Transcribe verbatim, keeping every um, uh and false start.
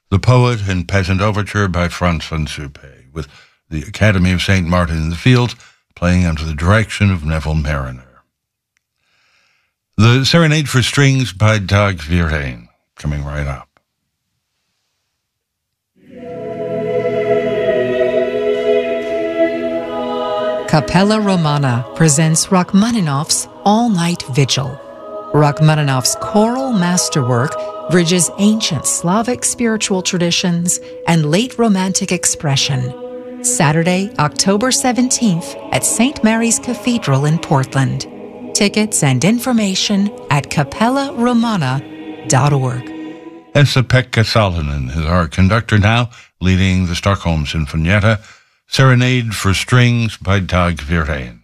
The Poet and Peasant Overture by Franz von Suppé, with the Academy of Saint Martin in the Fields playing under the direction of Neville Mariner. The Serenade for Strings by Dag Verheyen, coming right up. Capella Romana presents Rachmaninoff's All-Night Vigil. Rachmaninoff's choral masterwork bridges ancient Slavic spiritual traditions and late Romantic expression. Saturday, October seventeenth at Saint Mary's Cathedral in Portland. Tickets and information at capella romana dot org. Esa-Pekka Salonen is our conductor now, leading the Stockholm Sinfonietta, Serenade for Strings by Dag Verheyen.